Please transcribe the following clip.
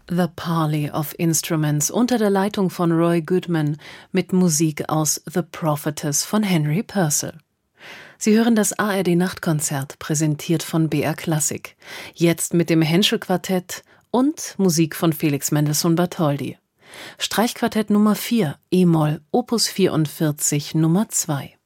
The Parley of Instruments unter der Leitung von Roy Goodman mit Musik aus The Prophetess von Henry Purcell. Sie hören das ARD-Nachtkonzert, präsentiert von BR Klassik. Jetzt mit dem Henschel-Quartett und Musik von Felix Mendelssohn Bartholdy. Streichquartett Nummer 4, E-Moll, Opus 44, Nummer 2.